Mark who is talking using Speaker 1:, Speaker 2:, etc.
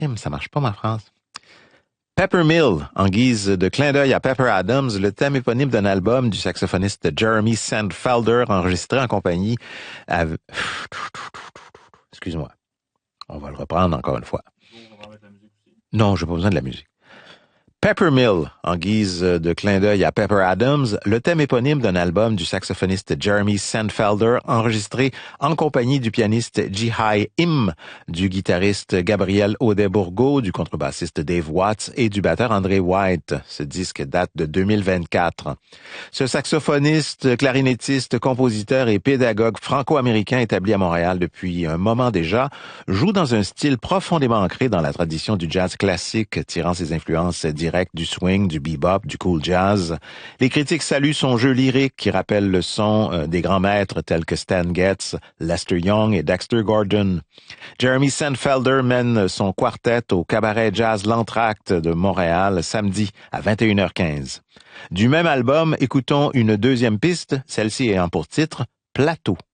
Speaker 1: Ça marche pas ma phrase. Peppermill, en guise de clin d'œil à Pepper Adams, le thème éponyme d'un album du saxophoniste Jeremy Sandfelder, enregistré en compagnie avec... Excuse-moi. On va le reprendre encore une fois. Non, j'ai pas besoin de la musique. Peppermill, en guise de clin d'œil à Pepper Adams, le thème éponyme d'un album du saxophoniste Jeremy Sandfelder, enregistré en compagnie du pianiste Ji-Hai Im, du guitariste Gabriel Audet-Bourgault, du contrebassiste Dave Watts et du batteur André White. Ce disque date de 2024. Ce saxophoniste, clarinettiste, compositeur et pédagogue franco-américain établi à Montréal depuis un moment déjà, joue dans un style profondément ancré dans la tradition du jazz classique, tirant ses influences directes du swing, du bebop, du cool jazz. Les critiques saluent son jeu lyrique qui rappelle le son des grands maîtres tels que Stan Getz, Lester Young et Dexter Gordon. Jeremy Sandfelder mène son quartet au cabaret jazz L'Entracte de Montréal samedi à 21h15. Du même album, écoutons une deuxième piste, celle-ci ayant pour titre Plateau.